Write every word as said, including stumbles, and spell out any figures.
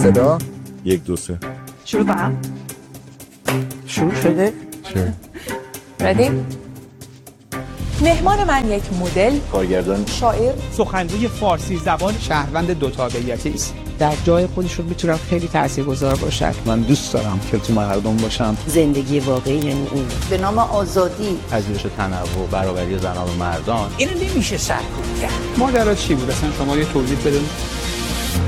صدا یک دو سه شروع کنم. شروع شده؟ چه؟ ردی؟ مهمان من یک مدل، کارگردان، شاعر، سخنگوی فارسی زبان، شهروند دو تابعیتی است. در جای خودشون میتونم خیلی تاثیرگذار باشن. من دوست دارم که تو مردم باشم. زندگی واقعی یعنی این. به نام آزادی، پذیرش تنوع، برابری زنان و مردان. اینو نمیشه سرکوب کرد. ماجرا چی بود اصلا شما یه توضیح بدید.